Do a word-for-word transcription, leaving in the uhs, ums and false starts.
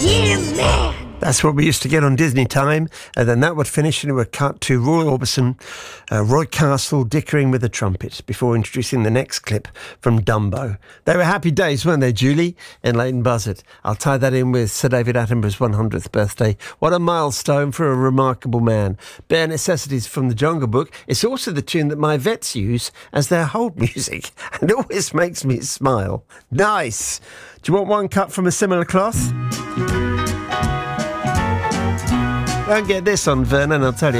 Yeah, man! That's what we used to get on Disney Time, and then that would finish and it would cut to Roy Orbison, uh, Roy Castle dickering with a trumpet before introducing the next clip from Dumbo. They were happy days, weren't they, Julie and Leighton Buzzard? I'll tie that in with Sir David Attenborough's one hundredth birthday. What a milestone for a remarkable man. Bare Necessities from the Jungle Book. It's also the tune that my vets use as their hold music, and it always makes me smile. Nice! Do you want one cut from a similar cloth? Don't get this on Vernon, I'll tell you.